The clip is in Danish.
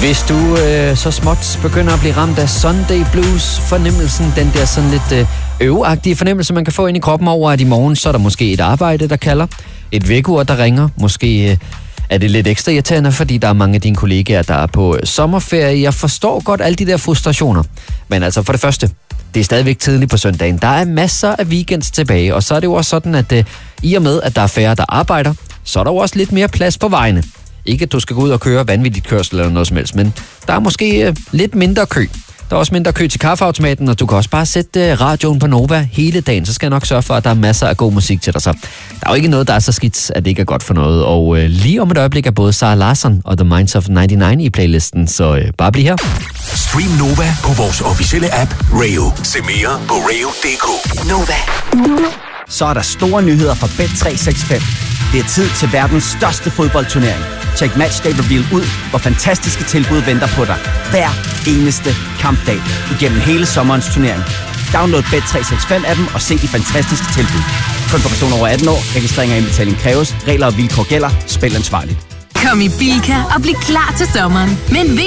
Hvis du så småt begynder at blive ramt af Sunday Blues, fornemmelsen, den der sådan lidt øveagtige fornemmelse, man kan få ind i kroppen over, at i morgen, så er der måske et arbejde, der kalder, et vækkeur, der ringer, måske er det lidt ekstra irriterende, fordi der er mange af dine kollegaer, der er på sommerferie. Jeg forstår godt alle de der frustrationer, men altså for det første, det er stadigvæk tidligt på søndagen. Der er masser af weekends tilbage, og så er det jo også sådan, at i og med, at der er færre, der arbejder, så er der jo også lidt mere plads på vejene. Ikke at du skal gå ud og køre vanvittigt kørsel eller noget som helst, men der er måske lidt mindre kø. Der er også mindre kø til kaffeautomaten, og du kan også bare sætte radioen på Nova hele dagen. Så skal jeg nok sørge for, at der er masser af god musik til dig. Så der er jo ikke noget, der er så skidt, at det ikke er godt for noget. Og lige om et øjeblik er både Sarah Larsson og The Minds of 99 i playlisten, så bare bliv her. Stream Nova på vores officielle app Rayo. Se mere på rayo.dk. Nova. Så er der store nyheder fra Bet365. Det er tid til verdens største fodboldturnering. Tjek Matchday Reveal ud, hvor fantastiske tilbud venter på dig hver eneste kampdag igennem hele sommerens turnering. Download Bet365-appen og se de fantastiske tilbud. Kun for personer over 18 år. Registrering og indbetaling kræves. Regler og vilkår gælder. Spil ansvarligt. Kom i Bilka og bliv klar til sommeren. Men